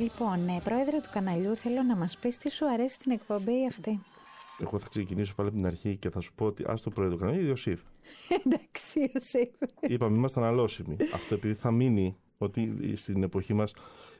Λοιπόν, πρόεδρε του καναλιού, θέλω να μας πεις τι σου αρέσει στην εκπομπή αυτή. Εγώ θα ξεκινήσω πάλι από την αρχή και θα σου πω ότι ας το πρόεδρο του καναλιού, Ιωσήφ. Εντάξει, Ιωσήφ. Είπαμε, είμαστε αναλώσιμοι. Αυτό επειδή θα μείνει ότι στην εποχή μας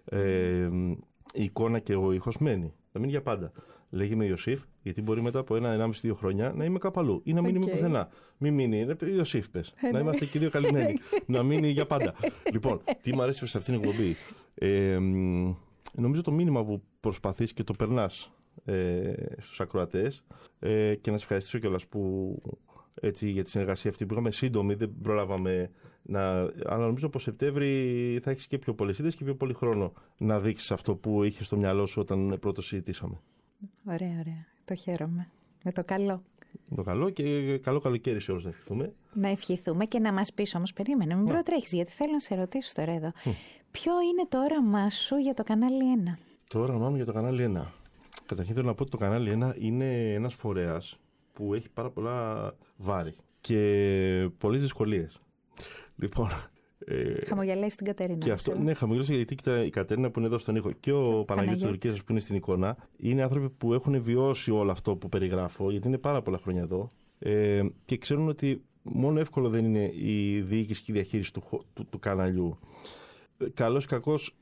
η εικόνα και ο ήχος μένει. Θα μείνει για πάντα. Λέγει Ιωσήφ, γιατί μπορεί μετά από 1,5-2 χρόνια να είμαι κάπου αλλού ή να μην είμαι πουθενά. Μην μείνει, Ιωσήφ πες. Να είμαστε και δύο καλυμμένοι. Να μείνει για πάντα. Λοιπόν, τι μου αρέσει σε αυτήν την εκπομπή. Νομίζω το μήνυμα που προσπαθείς και το περνάς στους ακροατές και να σε ευχαριστήσω κιόλας που έτσι, για τη συνεργασία αυτή που είχαμε σύντομη, δεν προλάβαμε αλλά νομίζω πως Σεπτέμβρη θα έχεις και πιο πολλές ιδέες και πιο πολύ χρόνο να δείξεις αυτό που είχες στο μυαλό σου όταν πρώτο συζητήσαμε. Ωραία. Το χαίρομαι. Με το καλό. Το καλό και καλό καλοκαίρι σε όλους να ευχηθούμε. Να ευχηθούμε και να μας πεις όμως, περίμενε, μην προτρέχεις, γιατί θέλω να σε ρωτήσω τώρα εδώ. Ποιο είναι το όραμά σου για το κανάλι 1? Το όραμά μου για το κανάλι 1. Καταρχήν θέλω να πω ότι το κανάλι 1 είναι ένας φορέας που έχει πάρα πολλά βάρη και πολλές δυσκολίες. Λοιπόν. Χαμογελάει την Κατερίνα. Και αυτό, ναι, χαμογελάει γιατί η Κατερίνα που είναι εδώ στον ήχο και ο Παναγιώτης Τουρκίας που είναι στην εικόνα είναι άνθρωποι που έχουν βιώσει όλο αυτό που περιγράφω, γιατί είναι πάρα πολλά χρόνια εδώ και ξέρουν ότι μόνο εύκολο δεν είναι η διοίκηση και η διαχείριση του καναλιού. Καλώς ή κακώς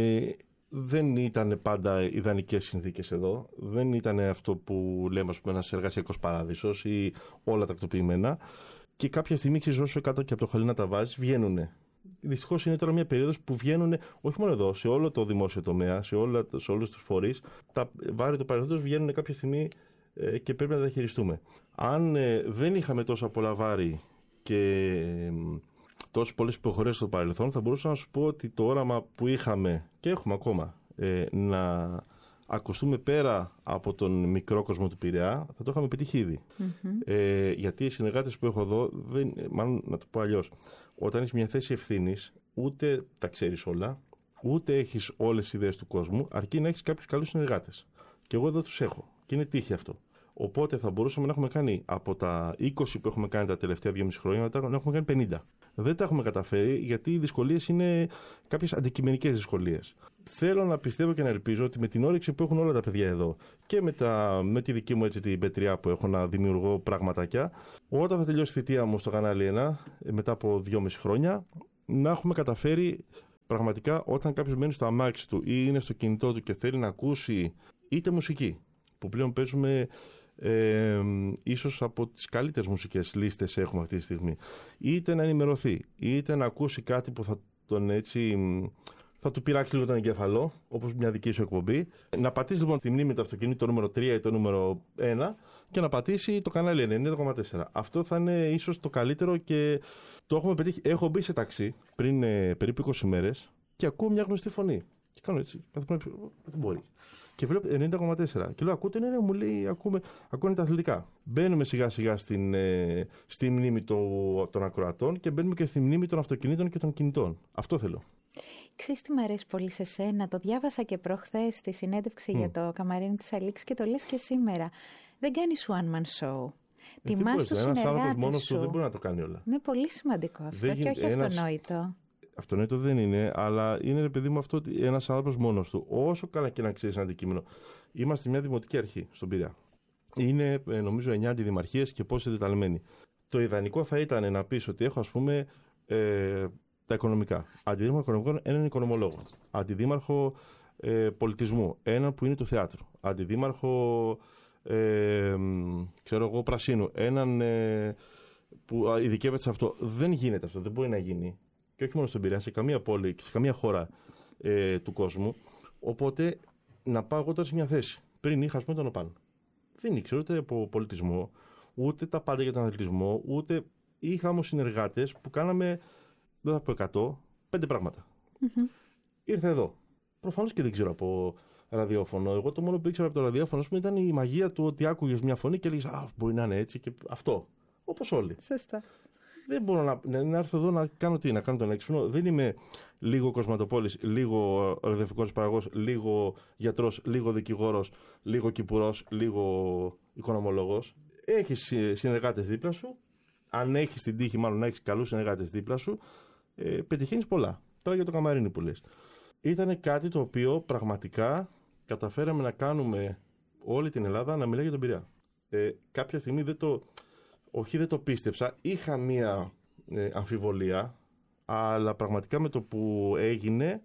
δεν ήταν πάντα ιδανικές συνθήκες εδώ. Δεν ήταν αυτό που λέμε, ας πούμε, ένας εργασιακός παράδεισος ή όλα τακτοποιημένα. Και κάποια στιγμή, ξέρεις, όσο κάτω και από το χαλί να τα βάζεις, βγαίνουνε. Δυστυχώς είναι τώρα μια περίοδος που βγαίνουν, όχι μόνο εδώ, σε όλο το δημόσιο τομέα, σε όλους τους φορείς, τα βάρη του παρελθόντος βγαίνουν κάποια στιγμή και πρέπει να τα χειριστούμε. Αν δεν είχαμε τόσα πολλά βάρη και τόσες πολλές υποχρεώσεις στο παρελθόν, θα μπορούσα να σου πω ότι το όραμα που είχαμε και έχουμε ακόμα να ακουστούμε πέρα από τον μικρό κόσμο του Πειραιά, θα το είχαμε πετύχει ήδη. Γιατί οι συνεργάτες που έχω εδώ, μάλλον να το πω αλλιώς, όταν έχεις μια θέση ευθύνης, ούτε τα ξέρεις όλα, ούτε έχεις όλες τις ιδέες του κόσμου, αρκεί να έχεις κάποιους καλούς συνεργάτες. Και εγώ εδώ τους έχω. Και είναι τύχη αυτό. Οπότε θα μπορούσαμε να έχουμε κάνει από τα 20 που έχουμε κάνει τα τελευταία 2,5 χρόνια, να έχουμε κάνει 50. Δεν τα έχουμε καταφέρει γιατί οι δυσκολίες είναι κάποιες αντικειμενικές δυσκολίες. Θέλω να πιστεύω και να ελπίζω ότι με την όρεξη που έχουν όλα τα παιδιά εδώ και με τη δική μου έτσι, την πετριά που έχω να δημιουργώ πραγματάκια, όταν θα τελειώσει η θητεία μου στο κανάλι 1, μετά από 2,5 χρόνια, να έχουμε καταφέρει πραγματικά όταν κάποιος μένει στο αμάξι του ή είναι στο κινητό του και θέλει να ακούσει είτε μουσική, που πλέον παίζουμε ίσως από τις καλύτερες μουσικές λίστες έχουμε αυτή τη στιγμή, είτε να ενημερωθεί, είτε να ακούσει κάτι που θα του πειράξει λίγο τον εγκέφαλο, όπως μια δική σου εκπομπή. Να πατήσει λοιπόν τη μνήμη του αυτοκινήτου το νούμερο 3 ή το νούμερο 1 και να πατήσει το κανάλι 90,4. Αυτό θα είναι ίσως το καλύτερο και το έχουμε πετύχει. Έχω μπει σε ταξί πριν περίπου 20 μέρες και ακούω μια γνωστή φωνή. Και κάνω έτσι, δεν μπορεί. Και βλέπω 90,4. Και λέω, ακούτε, ναι, μου λέει, ακούνε τα αθλητικά. Μπαίνουμε σιγά σιγά στη μνήμη των ακροατών και μπαίνουμε και στη μνήμη των αυτοκινήτων και των κινητών. Αυτό θέλω. Ξέρεις τι μου αρέσει πολύ σε σένα? Το διάβασα και προχθές στη συνέντευξη για το καμαρίνι της Αλίξης και το λες και σήμερα. Δεν κάνεις one man show. Τιμάς τους συνεργάτες σου. Ένας άνθρωπος μόνος του δεν μπορεί να το κάνει όλα. Είναι πολύ σημαντικό αυτό και όχι αυτονόητο. Αυτονόητο δεν είναι, αλλά είναι, ρε παιδί μου, αυτό ότι ένας άνθρωπος μόνος του, όσο καλά και να ξέρεις ένα αντικείμενο. Είμαστε μια δημοτική αρχή στον Πειραιά. Είναι, νομίζω, 9 αντιδημαρχίες και πόσοι εντεταλμένοι. Το ιδανικό θα ήταν να πεις ότι έχω, ας πούμε, τα οικονομικά. Αντιδήμαρχο οικονομικών, έναν οικονομολόγο. Αντιδήμαρχο πολιτισμού, έναν που είναι του θεάτρου. Αντιδήμαρχο, πρασίνου, έναν που ειδικεύεται σε αυτό. Δεν γίνεται αυτό, δεν μπορεί να γίνει. Και όχι μόνο στον Πειραιά, σε καμία πόλη και σε καμία χώρα του κόσμου. Οπότε να πάω εγώ τώρα σε μια θέση. Πριν είχα, ας πούμε, τον ΟΠΑΝ. Δεν ήξερα ούτε από πολιτισμό, ούτε τα πάντα για τον αθλητισμό, ούτε είχα όμως συνεργάτες που κάναμε, δεν θα πω 100, 5 πράγματα. Ήρθα εδώ. Προφανώς και δεν ξέρω από ραδιόφωνο. Εγώ το μόνο που ήξερα από το ραδιόφωνο, ας πούμε, ήταν η μαγεία του ότι άκουγες μια φωνή και έλεγες, μπορεί να είναι έτσι και αυτό. Όπως όλοι. Σωστά. Δεν μπορώ να έρθω εδώ να κάνω τι, να κάνω τον έξυπνο. Δεν είμαι λίγο κοσματοπόλης, λίγο ραδιοφωνικός παραγωγός, λίγο γιατρός, λίγο δικηγόρος, λίγο κυπουρός, λίγο οικονομολόγος. Έχεις συνεργάτες δίπλα σου. Αν έχεις την τύχη, μάλλον να έχεις καλούς συνεργάτες δίπλα σου, πετυχαίνεις πολλά. Τώρα για το καμαρίνι που λες. ήταν κάτι το οποίο πραγματικά καταφέραμε να κάνουμε όλη την Ελλάδα να μιλάει για τον Πειραιά. Κάποια στιγμή δεν το πίστεψα. Είχα μία αμφιβολία, αλλά πραγματικά με το που έγινε,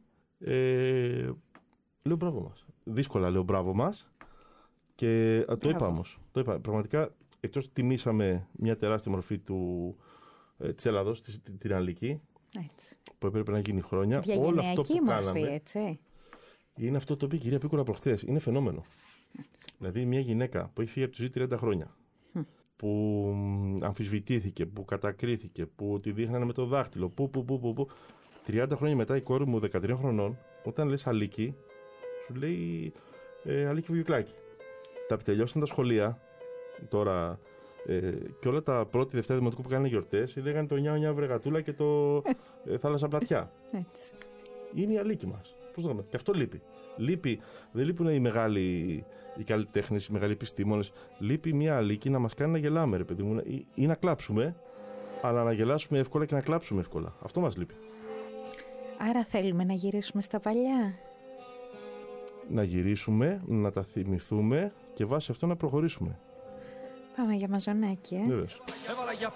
λέω μπράβο μας. Δύσκολα λέω μπράβο μας. Και το είπα όμως. Πραγματικά, εκτός τιμήσαμε μια τεράστια μορφή της Ελλάδος, την Αλική, έτσι, που έπρεπε να γίνει χρόνια. Όλο αυτό που μορφή, κάναμε, έτσι. Είναι αυτό το οποίο η κυρία Πίκουλα προχθές. Είναι φαινόμενο. Έτσι. Δηλαδή μια γυναίκα που έχει φύγει από τη ζωή 30 χρόνια, που αμφισβητήθηκε, που κατακρίθηκε, που τη δείχνανε με το δάχτυλο, που 30 χρόνια μετά η κόρη μου 13 χρονών, όταν λες Αλίκη, σου λέει Αλίκη Βουγιουκλάκη. Τα τελειώσαν τα σχολεία τώρα, και όλα τα πρώτη Δευτέρα Δημοτικού που κάνανε γιορτές λέγανε το νιάου νιάου βρεγατούλα και το θάλασσα πλατιά. Έτσι. Είναι η Αλίκη μας. Πώς το λέμε. Και αυτό λείπει. Δεν λείπουν οι καλλιτέχνες, οι μεγάλοι επιστήμονες. Λείπει μια Αλίκη να μας κάνει να γελάμε, ρε παιδί μου, ή να κλάψουμε, αλλά να γελάσουμε εύκολα και να κλάψουμε εύκολα. Αυτό μας λείπει. Άρα θέλουμε να γυρίσουμε στα παλιά. Να γυρίσουμε, να τα θυμηθούμε και βάσει αυτό να προχωρήσουμε. Πάμε για μαζονάκι, Βέβαια.